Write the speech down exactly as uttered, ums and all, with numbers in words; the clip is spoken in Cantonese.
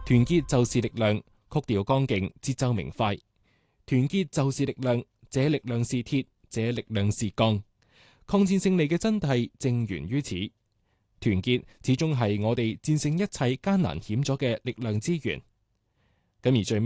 團結就是力量，曲調剛勁，節奏明快。團結就是力量，這力量是鐵，這力量是鋼。抗戰勝利嘅真諦正源於此。團結始終係我哋戰勝一切艱難險阻嘅力量之源。咁而最尾